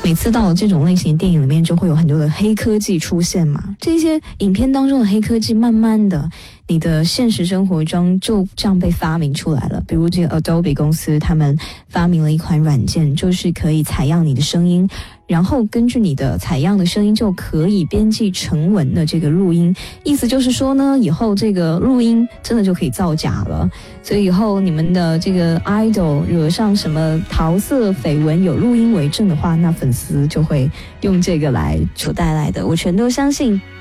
每次到了这种类型的电影里面，就会有很多的黑科技出现嘛。这些影片当中的黑科技，慢慢的，你的现实生活中就这样被发明出来了。比如这个 Adobe 公司，他们发明了一款软件，就是可以采样你的声音，然后根据你的采样的声音，就可以编辑成文的这个录音。意思就是说呢，以后这个录音真的就可以造假了。所以以后你们的这个 idol 惹上什么桃色绯闻，有录音为证的话，那粉丝就会用这个来所带来的，我全都相信。